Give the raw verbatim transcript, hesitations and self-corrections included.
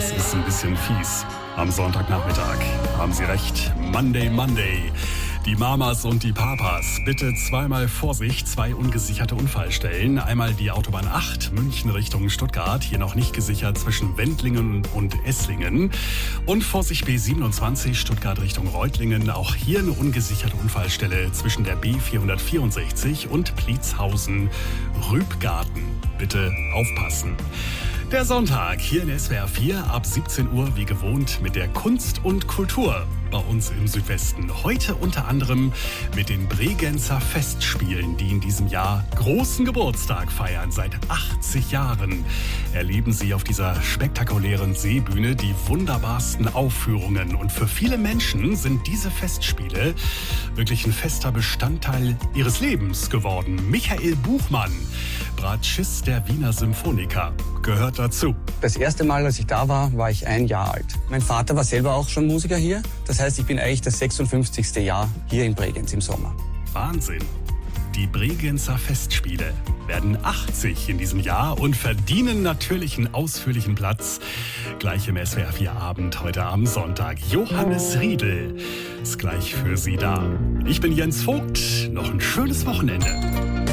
Das ist ein bisschen fies. Am Sonntagnachmittag haben Sie recht. Monday, Monday. Die Mamas und die Papas, bitte zweimal Vorsicht, zwei ungesicherte Unfallstellen. Einmal die Autobahn acht, München Richtung Stuttgart, hier noch nicht gesichert zwischen Wendlingen und Esslingen. Und Vorsicht B siebenundzwanzig, Stuttgart Richtung Reutlingen, auch hier eine ungesicherte Unfallstelle zwischen der B vierhundertvierundsechzig und Pliezhausen-Rübgarten. Bitte aufpassen. Der Sonntag hier in S W R vier ab siebzehn Uhr wie gewohnt mit der Kunst und Kultur bei uns im Südwesten. Heute unter anderem mit den Bregenzer Festspielen, die in diesem Jahr großen Geburtstag feiern. Seit achtzig Jahren erleben Sie auf dieser spektakulären Seebühne die wunderbarsten Aufführungen. Und für viele Menschen sind diese Festspiele wirklich ein fester Bestandteil ihres Lebens geworden. Michael Buchmann, Bratschist der Wiener Symphoniker, gehört dazu. Das erste Mal, als ich da war, war ich ein Jahr alt. Mein Vater war selber auch schon Musiker hier. Das heißt, ich bin eigentlich das sechsundfünfzigste Jahr hier in Bregenz im Sommer. Wahnsinn. Die Bregenzer Festspiele werden achtzig in diesem Jahr und verdienen natürlich einen ausführlichen Platz. Gleich im S W R vier Abend heute am Sonntag. Johannes Riedl ist gleich für Sie da. Ich bin Jens Vogt. Noch ein schönes Wochenende.